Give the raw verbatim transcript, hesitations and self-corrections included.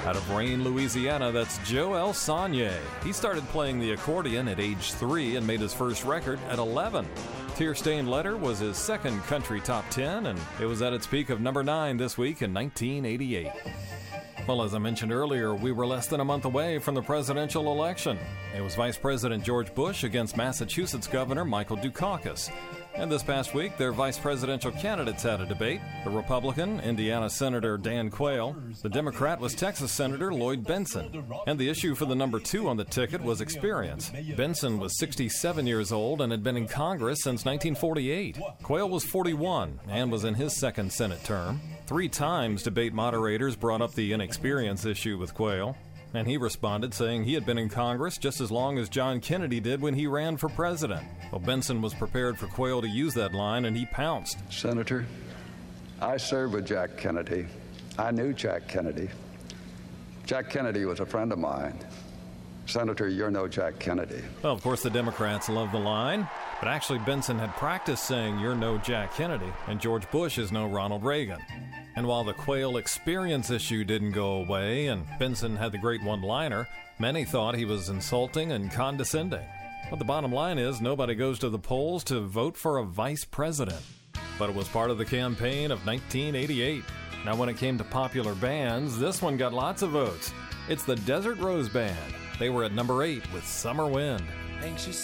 Out of Rayne, Louisiana, that's Joel Sonnier. He started playing the accordion at age three and made his first record at eleven. Tear-Stained Letter was his second country top ten, and it was at its peak of number nine this week in nineteen eighty-eight. Well, as I mentioned earlier, we were less than a month away from the presidential election. It was Vice President George Bush against Massachusetts Governor Michael Dukakis. And this past week, their vice presidential candidates had a debate. The Republican, Indiana Senator Dan Quayle. The Democrat was Texas Senator Lloyd Bentsen. And the issue for the number two on the ticket was experience. Bentsen was sixty-seven years old and had been in Congress since nineteen forty-eight. Quayle was forty-one and was in his second Senate term. Three times debate moderators brought up the inexperience issue with Quayle, and he responded saying he had been in Congress just as long as John Kennedy did when he ran for president. Well, Bentsen was prepared for Quayle to use that line, and he pounced. Senator, I served with Jack Kennedy. I knew Jack Kennedy. Jack Kennedy was a friend of mine. Senator, you're no Jack Kennedy. Well, of course, the Democrats love the line, but actually Bentsen had practiced saying you're no Jack Kennedy, and George Bush is no Ronald Reagan. And while the Quayle experience issue didn't go away and Bentsen had the great one-liner, many thought he was insulting and condescending. But the bottom line is nobody goes to the polls to vote for a vice president. But it was part of the campaign of nineteen eighty-eight. Now, when it came to popular bands, this one got lots of votes. It's the Desert Rose Band. They were at number eight with Summer Wind. Anxious